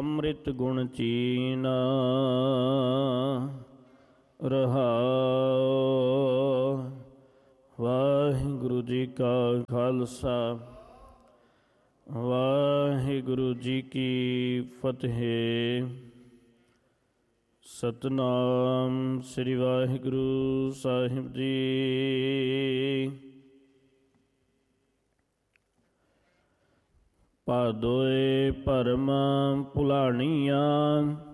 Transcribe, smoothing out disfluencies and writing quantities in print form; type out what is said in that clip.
ਅੰਮ੍ਰਿਤ ਗੁਣ ਚੀਨ ਰਹਾਉ। ਵਾਹਿਗੁਰੂ ਜੀ ਕਾ ਖਾਲਸਾ ਵਾਹਿਗੁਰੂ ਜੀ ਕੀ ਫਤਿਹ। ਸਤਿਨਾਮ ਸ੍ਰੀ ਵਾਹਿਗੁਰੂ ਸਾਹਿਬ ਜੀ। ਭਾਦੋਏ ਭਰਮ ਭੁਲਾਣੀਆਂ